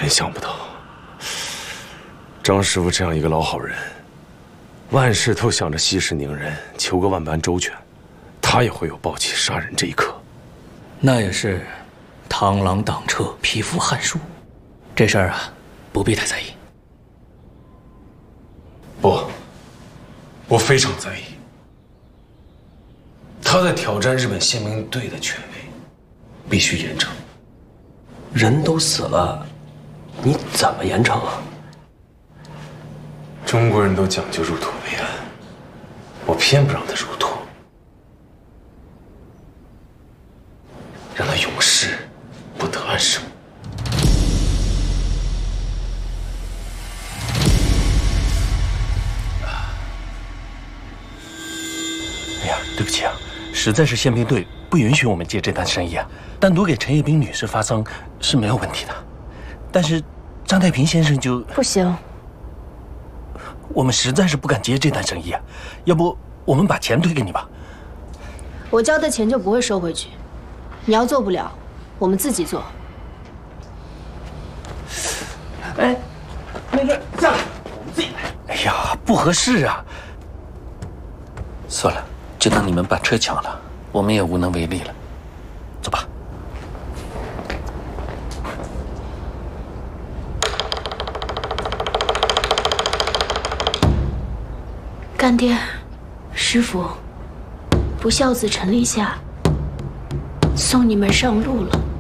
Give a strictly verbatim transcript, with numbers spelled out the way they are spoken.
真想不到，张师傅这样一个老好人，万事都想着息事宁人，求个万般周全，他也会有抱起杀人这一刻。 那也是螳螂挡车，匹夫撼树。这事儿啊，不必太在意。 不，我非常在意。他在挑战日本宪兵队的权威，必须严惩。 人都死了，你怎么严惩啊？ 中国人都讲究入土为安，我偏不让他入土，让他永世不得安生。 哎呀，对不起啊，实在是宪兵队不允许我们接这单生意啊。单独给陈叶冰女士发丧是没有问题的，但是张太平先生就不行。 我们实在是不敢接这单生意啊，要不我们把钱退给你吧？ 我交的钱就不会收回去。你要做不了，我们自己做。 哎，那个下来，我们自己来。哎呀，不合适啊！算了，就当你们把车抢了，我们也无能为力了。走吧。 干爹，师傅，不孝子陈立夏，送你们上路了。